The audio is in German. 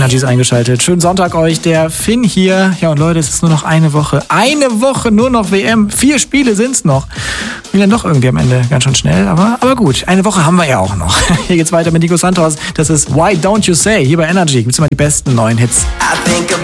Energy ist eingeschaltet. Schönen Sonntag euch, der Finn hier. Ja, und Leute, es ist nur noch eine Woche. Eine Woche nur noch WM. 4 Spiele sind's noch. Ging dann doch irgendwie am Ende ganz schön schnell, aber gut. Eine Woche haben wir ja auch noch. Hier geht's weiter mit Nico Santos. Das ist Why Don't You Say? Hier bei Energy gibt's immer die besten neuen Hits. I think